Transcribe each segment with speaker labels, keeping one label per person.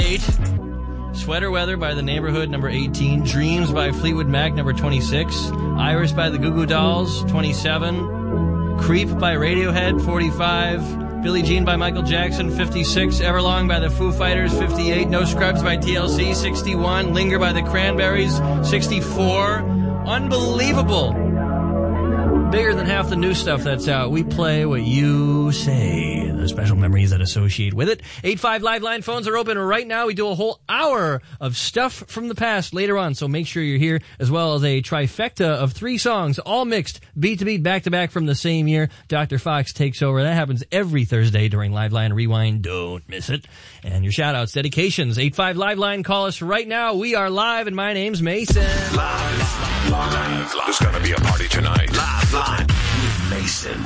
Speaker 1: 28. Sweater Weather by The Neighborhood, number 18. Dreams by Fleetwood Mac, number 26. Iris by the Goo Goo Dolls, 27. Creep by Radiohead, 45. Billie Jean by Michael Jackson, 56. Everlong by the Foo Fighters, 58. No Scrubs by TLC, 61. Linger by the Cranberries, 64. Unbelievable. Bigger than half the new stuff that's out. We play what you say. The special memories that associate with it. 85 live line phones are open right now. We do a whole hour of stuff from the past later on, so make sure you're here, as well as a trifecta of 3 songs, all mixed, beat to beat, back to back from the same year. Dr. Fox takes over. That happens every Thursday during Live Line Rewind. Don't miss it. And your shout-outs, dedications, 85 live line. Call us right now. We are live, and my name's Mason.
Speaker 2: Live. There's gonna be a party tonight. Live Line with Mason.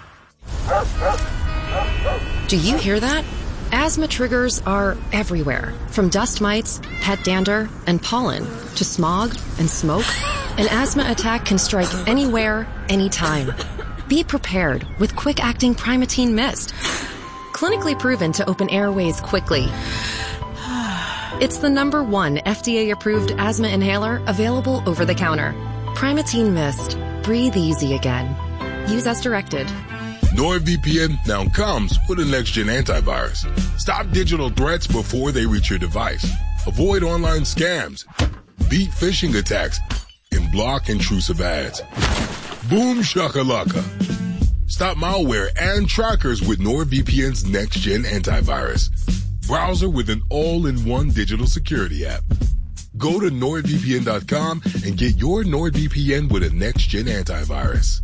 Speaker 3: Do you hear that? Asthma triggers are everywhere. From dust mites, pet dander, and pollen, to smog and smoke, an asthma attack can strike anywhere, anytime. Be prepared with quick-acting Primatene Mist. Clinically proven to open airways quickly. It's the #1 FDA-approved asthma inhaler available over the counter. Primatene Mist. Breathe easy again. Use as directed.
Speaker 4: NordVPN now comes with a next-gen antivirus. Stop digital threats before they reach your device. Avoid online scams. Beat phishing attacks. And block intrusive ads. Boom shakalaka. Stop malware and trackers with NordVPN's next-gen antivirus. Browser with an all-in-one digital security app. Go to NordVPN.com and get your NordVPN with a next-gen antivirus.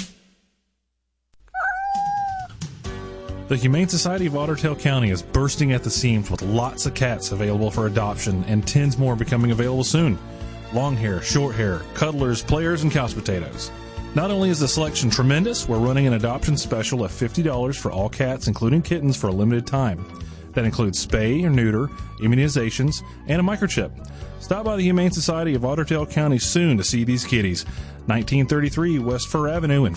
Speaker 5: The Humane Society of Otter Tail County is bursting at the seams with lots of cats available for adoption and tens more becoming available soon. Long hair, short hair, cuddlers, players, and couch potatoes. Not only is the selection tremendous, we're running an adoption special of $50 for all cats, including kittens, for a limited time. That includes spay or neuter, immunizations, and a microchip. Stop by the Humane Society of Otter Tail County soon to see these kitties. 1933 West Fur Avenue in